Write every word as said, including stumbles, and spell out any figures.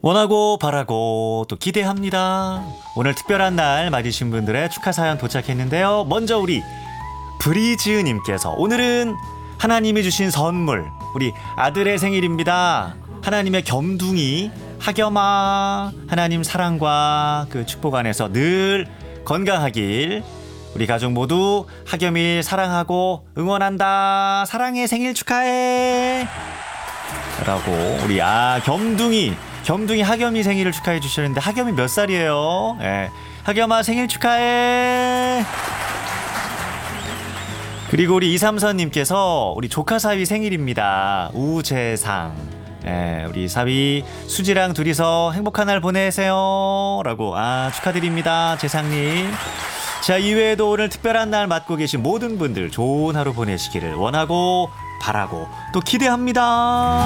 원하고 바라고 또 기대합니다. 오늘 특별한 날 맞으신 분들의 축하 사연 도착했는데요. 먼저 우리 브리즈님께서 오늘은 하나님이 주신 선물, 우리 아들의 생일입니다. 하나님의 겸둥이 하겸아, 하나님 사랑과 그 축복 안에서 늘 건강하길, 우리 가족 모두 하겸이 사랑하고 응원한다. 사랑해, 생일 축하해 라고 우리 아 겸둥이 겸둥이 하겸이 생일을 축하해 주셨는데, 하겸이 몇 살이에요? 예. 하겸아 생일 축하해. 그리고 우리 이삼선님께서 우리 조카 사위 생일입니다. 우재상. 예, 우리 사위 수지랑 둘이서 행복한 날 보내세요 라고 아 축하드립니다, 재상님. 자, 이외에도 오늘 특별한 날 맞고 계신 모든 분들 좋은 하루 보내시기를 원하고 바라고 또 기대합니다.